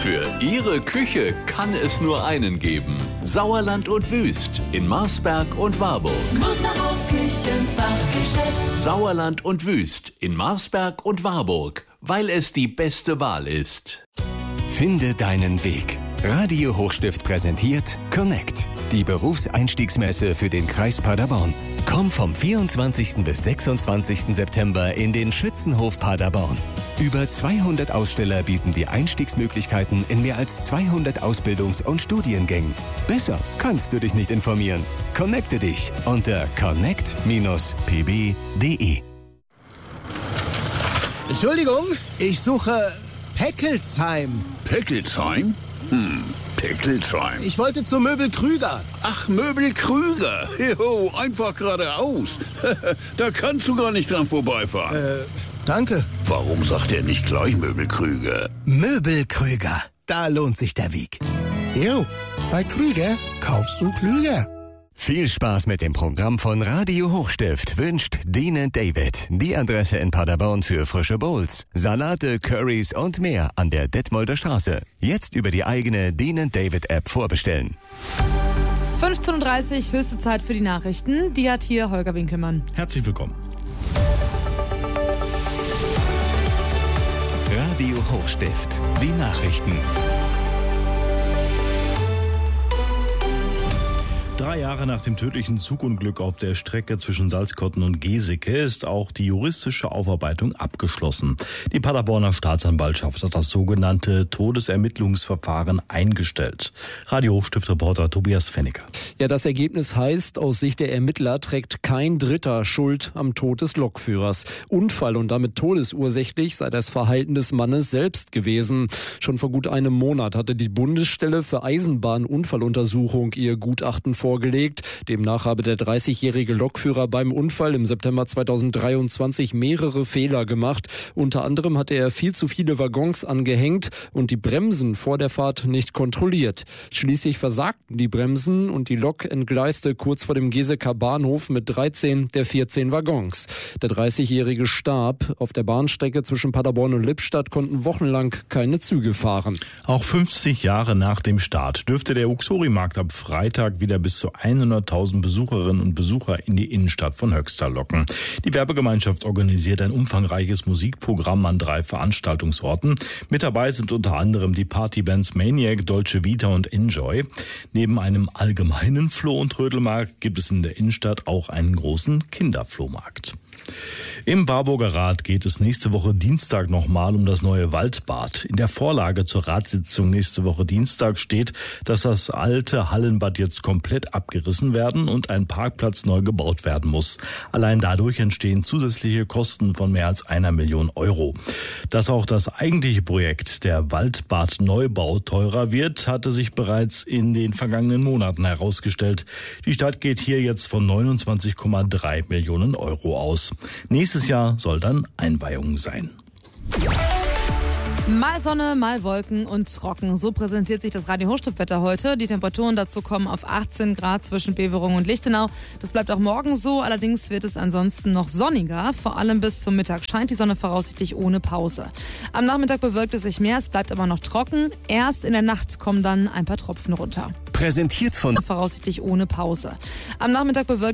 Für Ihre Küche kann es nur einen geben. Sauerland und Wüst in Marsberg und Warburg. Musterhaus Küchenfachgeschäft. Sauerland und Wüst in Marsberg und Warburg, weil es die beste Wahl ist. Finde deinen Weg. Radio Hochstift präsentiert Connect, die Berufseinstiegsmesse für den Kreis Paderborn. Komm vom 24. bis 26. September in den Schützenhof Paderborn. Über 200 Aussteller bieten die Einstiegsmöglichkeiten in mehr als 200 Ausbildungs- und Studiengängen. Besser kannst du dich nicht informieren. Connecte dich unter connect-pb.de. Entschuldigung, ich suche Peckelsheim. Peckelsheim? Peckelsheim. Ich wollte zu Möbel Krüger. Ach, Möbel Krüger. Jo, einfach geradeaus. Da kannst du gar nicht dran vorbeifahren. Danke. Warum sagt er nicht gleich Möbel Krüger? Möbel Krüger. Da lohnt sich der Weg. Jo, bei Krüger kaufst du klüger. Viel Spaß mit dem Programm von Radio Hochstift wünscht Dean & David. Die Adresse in Paderborn für frische Bowls, Salate, Currys und mehr an der Detmolder Straße. Jetzt über die eigene Dean & David App vorbestellen. 15:30 Uhr, höchste Zeit für die Nachrichten. Die hat hier Holger Winkelmann. Herzlich willkommen. Radio Hochstift, die Nachrichten. 3 Jahre nach dem tödlichen Zugunglück auf der Strecke zwischen Salzkotten und Geseke ist auch die juristische Aufarbeitung abgeschlossen. Die Paderborner Staatsanwaltschaft hat das sogenannte Todesermittlungsverfahren eingestellt. Radio Hochstift-Reporter Tobias Fennicker. Ja, das Ergebnis heißt, aus Sicht der Ermittler trägt kein Dritter Schuld am Tod des Lokführers. Unfall und damit todesursächlich sei das Verhalten des Mannes selbst gewesen. Schon vor gut einem Monat hatte die Bundesstelle für Eisenbahnunfalluntersuchung ihr Gutachten vorgelegt. Demnach habe der 30-jährige Lokführer beim Unfall im September 2023 mehrere Fehler gemacht. Unter anderem hatte er viel zu viele Waggons angehängt und die Bremsen vor der Fahrt nicht kontrolliert. Schließlich versagten die Bremsen und die Lok entgleiste kurz vor dem Geseker Bahnhof mit 13 der 14 Waggons. Der 30-jährige starb. Auf der Bahnstrecke zwischen Paderborn und Lippstadt konnten wochenlang keine Züge fahren. Auch 50 Jahre nach dem Start dürfte der Uxori-Markt ab Freitag wieder bis zu 100.000 Besucherinnen und Besucher in die Innenstadt von Höxter locken. Die Werbegemeinschaft organisiert ein umfangreiches Musikprogramm an 3 Veranstaltungsorten. Mit dabei sind unter anderem die Partybands Maniac, Dolce Vita und Enjoy. Neben einem allgemeinen Floh- und Trödelmarkt gibt es in der Innenstadt auch einen großen Kinderflohmarkt. Im Warburger Rat geht es nächste Woche Dienstag nochmal um das neue Waldbad. In der Vorlage zur Ratssitzung nächste Woche Dienstag steht, dass das alte Hallenbad jetzt komplett abgerissen werden und ein Parkplatz neu gebaut werden muss. Allein dadurch entstehen zusätzliche Kosten von mehr als 1 Million Euro. Dass auch das eigentliche Projekt, der Waldbad-Neubau, teurer wird, hatte sich bereits in den vergangenen Monaten herausgestellt. Die Stadt geht hier jetzt von 29,3 Millionen Euro aus. Nächstes Jahr soll dann Einweihung sein. Mal Sonne, mal Wolken und trocken. So präsentiert sich das Radio Hochstift-Wetter heute. Die Temperaturen dazu kommen auf 18 Grad zwischen Beverung und Lichtenau. Das bleibt auch morgen so. Allerdings wird es ansonsten noch sonniger. Vor allem bis zum Mittag scheint die Sonne voraussichtlich ohne Pause. Am Nachmittag bewölkt es sich mehr, es bleibt aber noch trocken. Erst in der Nacht kommen dann ein paar Tropfen runter. Präsentiert von Voraussichtlich ohne Pause. Am Nachmittag bewölkt